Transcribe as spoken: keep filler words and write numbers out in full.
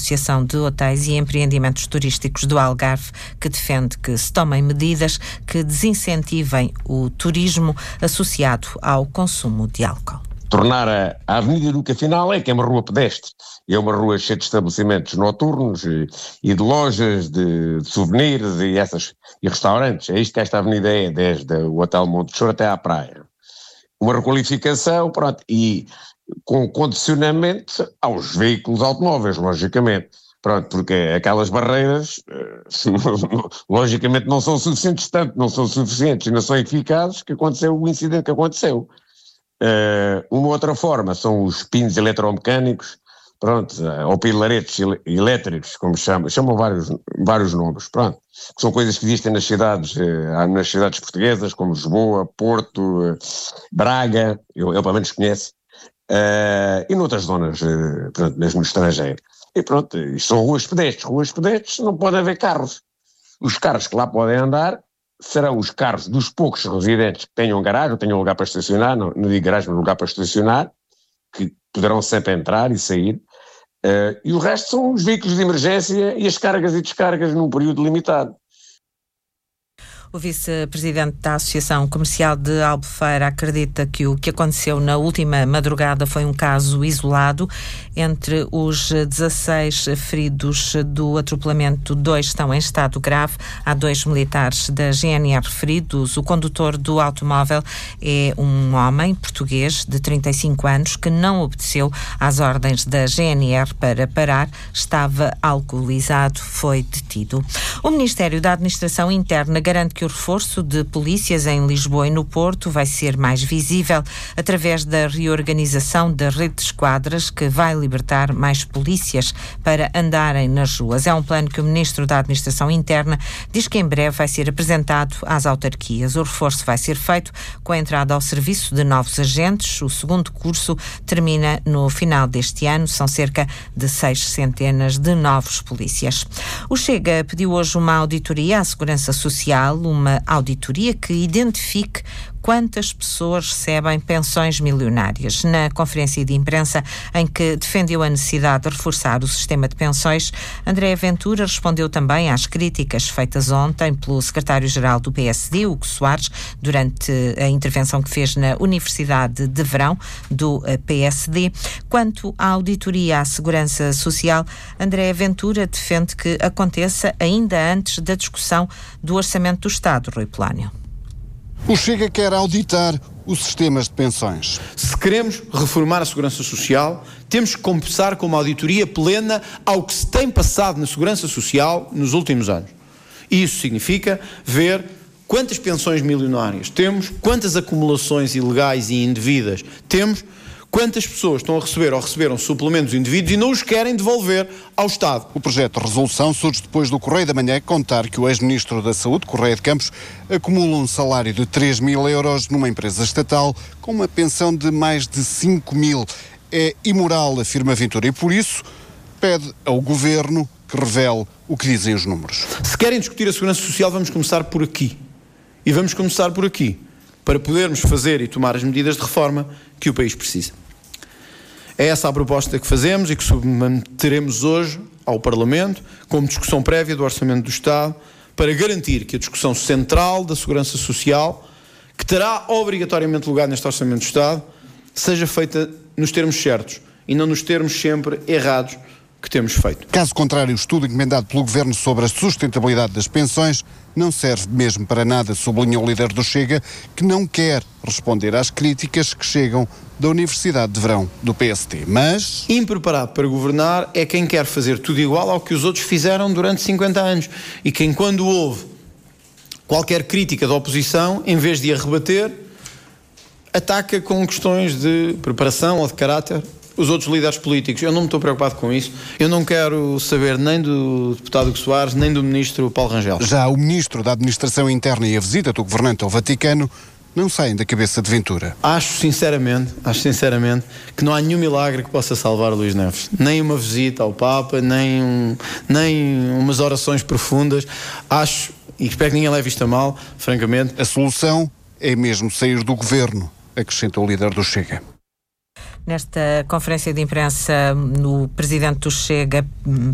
Associação de Hotéis e Empreendimentos Turísticos do Algarve, que defende que se tomem medidas que desincentivem o turismo associado ao consumo de álcool. Tornar a, a Avenida do Cafinal é que é uma rua pedestre, é uma rua cheia de estabelecimentos noturnos e, e de lojas de, de souvenirs e, essas, e restaurantes. É isto que esta avenida é, desde o Hotel Monte Choro até à praia. Uma requalificação, pronto, e com condicionamento aos veículos automóveis, logicamente. Pronto, porque aquelas barreiras, logicamente, não são suficientes, tanto não são suficientes e não são eficazes, que aconteceu o incidente que aconteceu. Uh, uma outra forma são os pinos eletromecânicos, pronto, uh, ou pilaretes elétricos, como chamam, chamam vários, vários nomes, pronto, que são coisas que existem nas cidades, uh, nas cidades portuguesas, como Lisboa, Porto, uh, Braga, eu, eu pelo menos conheço, uh, e noutras zonas, uh, pronto, mesmo no estrangeiro. E pronto, isto são ruas pedestres, ruas pedestres não pode haver carros. Os carros que lá podem andar serão os carros dos poucos residentes que tenham garagem, ou tenham lugar para estacionar, não, não digo garagem, mas lugar para estacionar, que poderão sempre entrar e sair, uh, e o resto são os veículos de emergência e as cargas e descargas num período limitado. O vice-presidente da Associação Comercial de Albufeira acredita que o que aconteceu na última madrugada foi um caso isolado. Entre os dezasseis feridos do atropelamento, dois estão em estado grave. Há dois militares da G N R feridos. O condutor do automóvel é um homem português de trinta e cinco anos que não obedeceu às ordens da G N R para parar. Estava alcoolizado, foi detido. O Ministério da Administração Interna garante que o reforço de polícias em Lisboa e no Porto vai ser mais visível através da reorganização da rede de esquadras, que vai libertar mais polícias para andarem nas ruas. É um plano que o Ministro da Administração Interna diz que em breve vai ser apresentado às autarquias. O reforço vai ser feito com a entrada ao serviço de novos agentes. O segundo curso termina no final deste ano. São cerca de seis centenas de novos polícias. O Chega pediu hoje uma auditoria à Segurança Social, uma auditoria que identifique quantas pessoas recebem pensões milionárias. Na conferência de imprensa em que defendeu a necessidade de reforçar o sistema de pensões, André Ventura respondeu também às críticas feitas ontem pelo secretário-geral do P S D, Hugo Soares, durante a intervenção que fez na Universidade de Verão do P S D. Quanto à auditoria à Segurança Social, André Ventura defende que aconteça ainda antes da discussão do Orçamento do Estado, Rui Polónio. O Chega quer auditar os sistemas de pensões. Se queremos reformar a Segurança Social, temos que começar com uma auditoria plena ao que se tem passado na Segurança Social nos últimos anos. E isso significa ver quantas pensões milionárias temos, quantas acumulações ilegais e indevidas temos, quantas pessoas estão a receber ou receberam suplementos indevidos e não os querem devolver ao Estado. O projeto de resolução surge depois do Correio da Manhã contar que o ex-ministro da Saúde, Correia de Campos, acumula um salário de três mil euros numa empresa estatal com uma pensão de mais de cinco mil. É imoral, afirma Ventura, e por isso pede ao Governo que revele o que dizem os números. Se querem discutir a Segurança Social, vamos começar por aqui. E vamos começar por aqui, para podermos fazer e tomar as medidas de reforma que o país precisa. É essa a proposta que fazemos e que submeteremos hoje ao Parlamento, como discussão prévia do Orçamento do Estado, para garantir que a discussão central da Segurança Social, que terá obrigatoriamente lugar neste Orçamento do Estado, seja feita nos termos certos e não nos termos sempre errados que temos feito. Caso contrário, o estudo encomendado pelo Governo sobre a sustentabilidade das pensões não serve mesmo para nada, sublinha o líder do Chega, que não quer responder às críticas que chegam da Universidade de Verão do P S D. Mas impreparado para governar é quem quer fazer tudo igual ao que os outros fizeram durante cinquenta anos e quem, quando houve qualquer crítica da oposição, em vez de a rebater, ataca com questões de preparação ou de caráter os outros líderes políticos. Eu não me estou preocupado com isso. Eu não quero saber nem do deputado Hugo Soares, nem do ministro Paulo Rangel. Já o ministro da Administração Interna e a visita do governante ao Vaticano não saem da cabeça de Ventura. Acho sinceramente, acho sinceramente que não há nenhum milagre que possa salvar Luís Neves. Nem uma visita ao Papa, nem, um, nem umas orações profundas. Acho, e espero que ninguém leve isto a mal, francamente. A solução é mesmo sair do governo, acrescenta o líder do Chega. Nesta conferência de imprensa, o presidente do Chega